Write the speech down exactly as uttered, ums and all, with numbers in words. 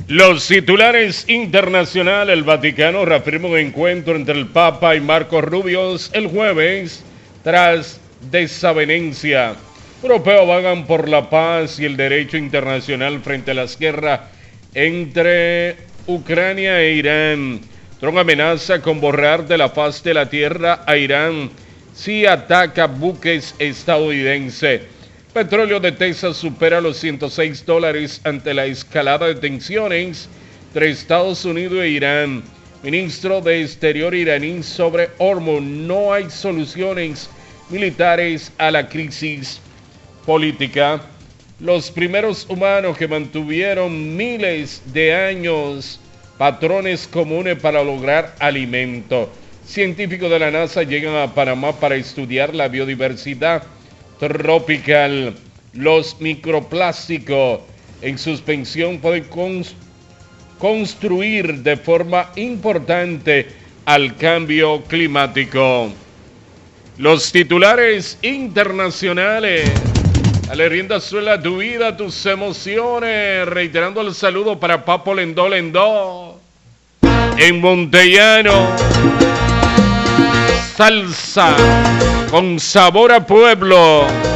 Los titulares internacionales. El Vaticano reafirma un encuentro entre el Papa y Marco Rubio el jueves tras desavenencia. Europeos vagan por la paz y el derecho internacional frente a las guerras entre Ucrania e Irán. Trump amenaza con borrar de la faz de la tierra a Irán si ataca buques estadounidenses. Petróleo de Texas supera los ciento seis dólares ante la escalada de tensiones entre Estados Unidos e Irán. Ministro de Exterior iraní sobre Hormuz: no hay soluciones militares a la crisis política. Los primeros humanos que mantuvieron miles de años patrones comunes para lograr alimento. Científicos de la NASA llegan a Panamá para estudiar la biodiversidad tropical. Los microplásticos en suspensión pueden cons- construir de forma importante al cambio climático. Los titulares internacionales. Dale rienda suelta a tu vida, tus emociones. Reiterando el saludo para Papo Lendó Lendó en Montellano. Salsa con sabor a pueblo.